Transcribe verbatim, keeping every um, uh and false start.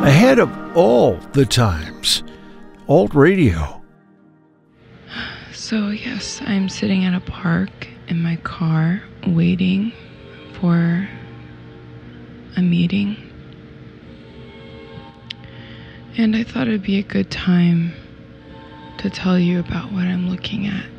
ahead of all the times. Alt Radio. So, yes, I'm sitting at a park in my car waiting for a meeting. And I thought it'd be a good time to tell you about what I'm looking at.